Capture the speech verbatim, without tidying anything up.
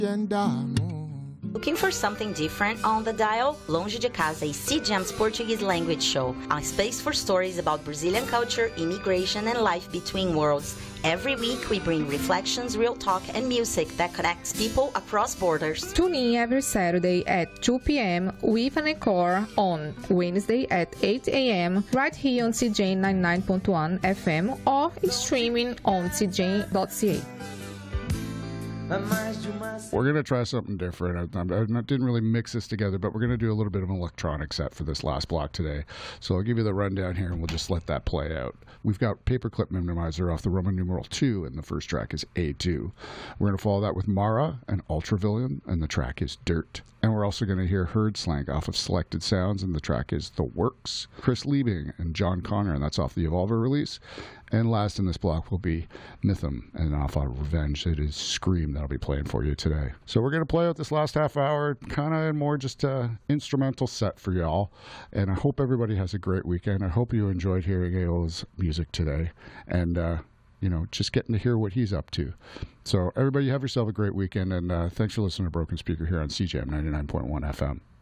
Looking for something different on the dial? Longe de Casa is C G M's Portuguese language show, a space for stories about Brazilian culture, immigration, and life between worlds. Every week, we bring reflections, real talk, and music that connects people across borders. Tune in every Saturday at two p.m. with an encore on Wednesday at eight a.m. right here on C J ninety-nine point one F M or streaming on c j dot c a. We're going to try something different. I, I, I didn't really mix this together, but we're going to do a little bit of an electronic set for this last block today. So I'll give you the rundown here, and we'll just let that play out. We've got Paperclip Minimizer off the Roman numeral two, and the first track is A two. We're going to follow that with Mara and Ultravillain, and the track is Dirt. And we're also going to hear Herd Slank off of Selected Sounds, and the track is The Works. Chris Liebing and John Connor, and that's off the Evolver release. And last in this block will be Mythum, and off of Revenge, it is Scream that'll be playing for you today. So we're going to play out this last half hour, kind of more just a instrumental set for y'all. And I hope everybody has a great weekend. I hope you enjoyed hearing A O's music today. And, uh, you know, just getting to hear what he's up to. So everybody have yourself a great weekend, and uh, thanks for listening to Broken Speaker here on C J M ninety-nine point one F M.